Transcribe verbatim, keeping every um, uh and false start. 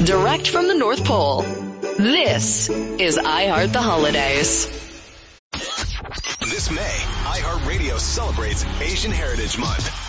direct from the North Pole. This is iHeart the Holidays. This May, iHeartRadio celebrates Asian Heritage Month.